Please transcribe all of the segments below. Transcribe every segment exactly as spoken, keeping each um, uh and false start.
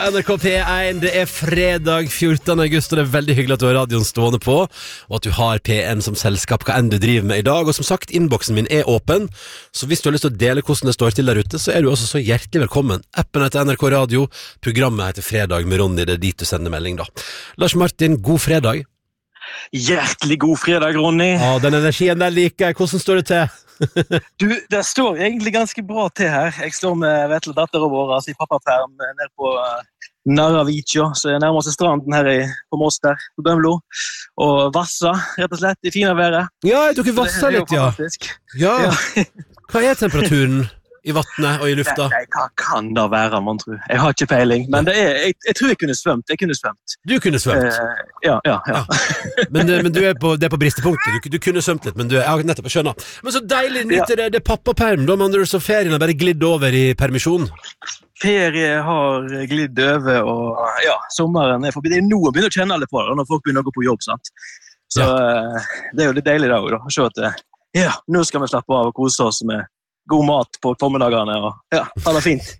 N R K P én, det er fredag fjortende august, og det er veldig hyggelig at du har radioen stående på, og at du har P én som selskap, hva enn du driver med i dag. Og som sagt, innboksen min er åpen, så hvis du har lyst til å dele hvordan det står til der ute, så er du også så hjertelig velkommen. Appen heter N R K Radio, programmet heter Fredag med Ronny, det er dit du sender melding da. Lars Martin, god fredag. Hjertelig god fredag, Ronny. Ja, den energien der liker jeg. Hvordan står det til? Du, det står egentlig ganske bra til her. Jeg står med Vetle datteren vår i pappaperm nede på Narravicchio, så jeg nærmer oss stranden her i, på Moster, på Bømlo, og vassa, rett og slett, i fine været. Ja, jeg tok i vassa litt, ja. Ja. ja. Hva er temperaturen i vattnet og i lufta? Nei, hva kan det være, man tror? Jeg har ikke peiling, men det er, jeg, jeg tror jeg kunne svømt. Jeg kunne svømt. Du kunne svømt? Eh, ja, ja, ja. ja. Men, men du er på, det er på bristepunktet. Du, du kunne svømt litt, men du er ja, nettopp på skjønna. Men så deilig nytt, ja. det, det er pappaperm, da, man, så ferien har bare glidd over i permisjon. Ferie har glidd over, og ja, sommeren er forbi. Det er noe å begynne å kjenne alle på det, når folk begynner å gå på jobb, sant? Så ja. Det er jo litt deilig da, da, å se at ja, nå skal vi slappe av og kose oss med god mat på formiddagene, og ja, det er fint.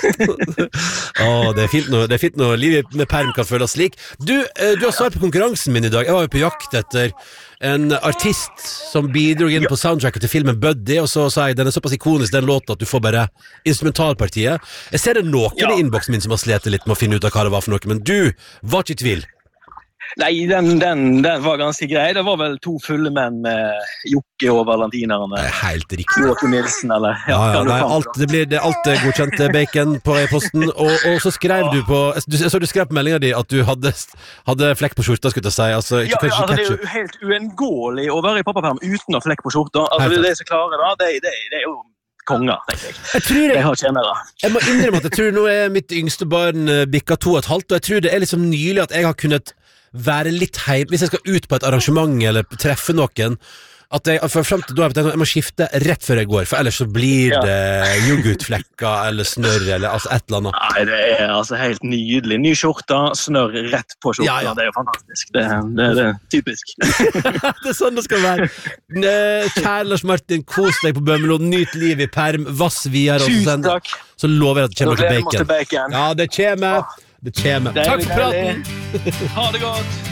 Åh, det er fint når, det er fint når livet med perm kan føles slik. Du, du har svart på konkurransen min i dag. Jeg var jo på jakt etter en artist som bidrog inn på soundtracket til filmen Buddy, og så sa jeg, den er såpass ikonisk, den låten, at du får bare instrumentalpartiet. Jeg ser det noen ja. i innboksen min som har slet litt med å finne ut av hva det var for noe, men du var ikke i tvil. Nei, den, den, den var ganske grei. Det var vel to fulle menn med Jokke og Valentinerne. Det er helt riktig. Joakim Nilsen, eller... Ja, ja, ja, nei, alt, det blir det, alt er godkjent bacon på e-posten, og, og så skrev du på... Du, så du skrev på meldingen din at du hadde, hadde flekk på skjorta, skulle jeg si. Altså, ikke, ja, ja, altså, det er jo helt uengåelig å være i pappaperm uten å flekk på skjorta. Altså, det er så klare da, det, det, det er jo... konger, tenker jeg. Jeg, tror jeg, jeg har tjenere. Jeg må innrømme at jeg tror nå er mitt yngste barn bikka to og et halvt, og jeg tror det er liksom nylig at jeg har kunnet være litt heim, hvis jeg skal ut på et arrangement eller treffe noen, at jeg, for frem til da, jeg må skifte rett før jeg går, for ellers så blir ja. det yoghurtflekker eller snørr eller altså et eller annet. Nei, det er altså helt nydelig. Ny skjorta, snørr rett på skjorta. Ja, ja. Det er jo fantastisk. Det, det, det er typisk. Det er sånn det skal være. Kjære Lars Martin, kos deg på Bømlo, nyt liv i perm, vass videre. Tusen takk. Så lover jeg at det kommer noe bacon. bacon. Ja, det kommer. Det kommer. Takk for praten. Ha det godt.